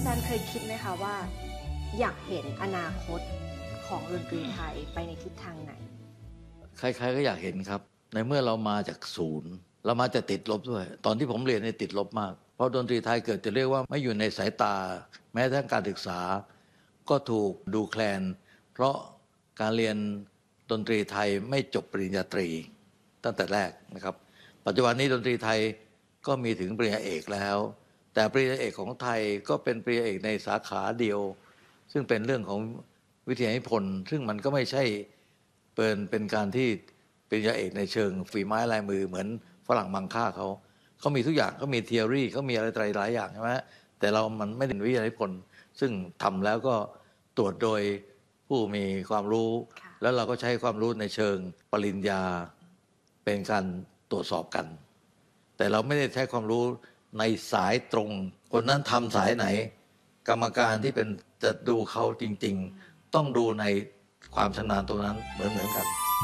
ารย์เคยคิดไหมคะว่าอยากเห็นอนาคตของดนตรีไทยไปในทิศทางไหนใครๆก็อยากเห็นครับในเมื่อเรามาจากศูนย์เรามาจะติดลบด้วยตอนที่ผมเรียนเนี่ยติดลบมากเพราะดนตรีไทยเกิดจะเรียกว่าไม่อยู่ในสายตาแม้ทั้งการศึกษาก็ถูกดูแคลนเพราะการเรียนดนตรีไทยไม่จบปริญญาตรีตั้งแต่แรกนะครับปัจจุบันนี้ดนตรีไทยก็มีถึงปริญญาเอกแล้วแต่ปริญญาเอกของไทยก็เป็นปริญญาเอกในสาขาเดียวซึ่งเป็นเรื่องของวิทยานิพนธ์ซึ่งมันก็ไม่ใช่เป็นการที่ปริญญาเอกในเชิงฝีไม้ลายมือเหมือนฝรั่งมังค่าเขามีทุกอย่างเขามีทฤษฎีเขามีอะไรหลายอย่างใช่ไหมแต่มันไม่ได้วิทยานิพนธ์ซึ่งทำแล้วก็ตรวจโดยผู้มีความรู้แล้วเราก็ใช้ความรู้ในเชิงปริญญาเป็นการตรวจสอบกันแต่เราไม่ได้ใช้ความรู้ในสายตรงคนนั้นทำสายไหนกรรมการที่เป็นจะดูเขาจริงๆต้องดูในความชำนาญตรงนั้นเหมือนกัน